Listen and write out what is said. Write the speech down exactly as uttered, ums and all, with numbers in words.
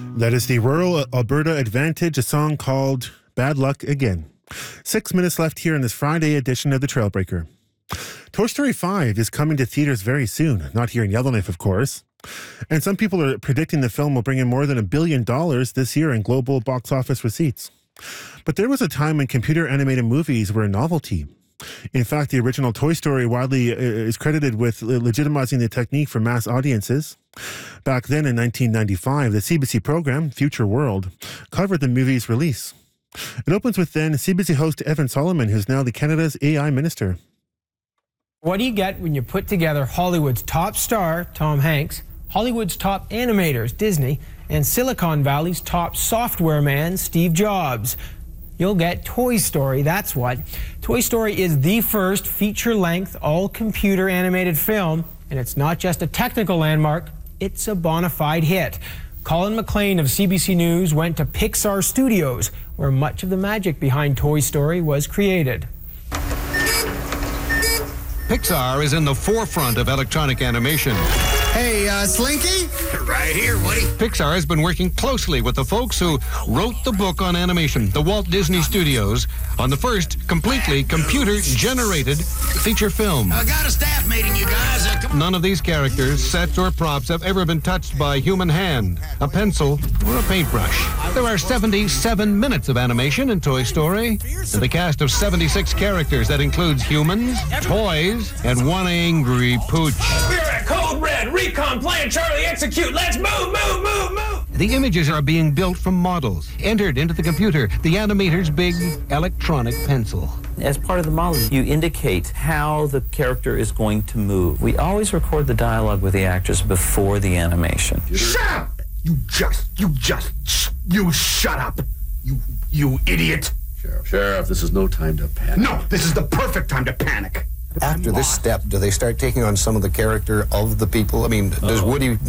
That is the Rural Alberta Advantage, a song called Bad Luck Again. Six minutes left here in this Friday edition of the Trailbreaker. Toy Story five is coming to theaters very soon, not here in Yellowknife, of course. And some people are predicting the film will bring in more than a billion dollars this year in global box office receipts. But there was a time when computer animated movies were a novelty. In fact, the original Toy Story widely is credited with legitimizing the technique for mass audiences. Back then in nineteen ninety-five, the C B C program, Future World, covered the movie's release. It opens with then C B C host Evan Solomon, who's now the Canada's A I minister. What do you get when you put together Hollywood's top star, Tom Hanks, Hollywood's top animators, Disney, and Silicon Valley's top software man, Steve Jobs? You'll get Toy Story, that's what. Toy Story is the first feature-length, all-computer animated film, and it's not just a technical landmark, it's a bona fide hit. Colin McLean of C B C News went to Pixar Studios, where much of the magic behind Toy Story was created. Pixar is in the forefront of electronic animation. Hey, uh, Slinky? Right here, Woody. Pixar has been working closely with the folks who wrote the book on animation, the Walt Disney Studios, on the first completely computer-generated feature film. I got a staff meeting, you guys. Uh, come None of these characters, sets, or props have ever been touched by human hand, a pencil, or a paintbrush. There are seventy-seven minutes of animation in Toy Story, and the cast of seventy-six characters that includes humans, toys, and one angry pooch. We're at Code Red, Recon Plan, Charlie, execute, let's move, move, move, move! The images are being built from models, entered into the computer, the animator's big electronic pencil. As part of the model, you indicate how the character is going to move. We always record the dialogue with the actors before the animation. Shut up! You just, you just, you shut up! You, you idiot! Sheriff, Sheriff, this is no time to panic. No, this is the perfect time to panic. After this step, do they start taking on some of the character of the people? I mean, does Woody